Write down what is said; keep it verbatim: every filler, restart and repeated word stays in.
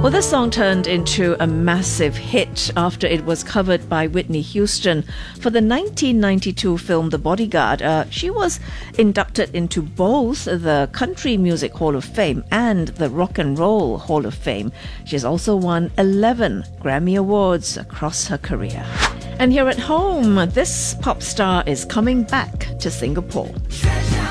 Well, this song turned into a massive hit after it was covered by Whitney Houston for the nineteen ninety-two film The Bodyguard. Uh, she was inducted into both the Country Music Hall of Fame and the Rock and Roll Hall of Fame. She's also won eleven Grammy Awards across her career. And here at home, this pop star is coming back to Singapore.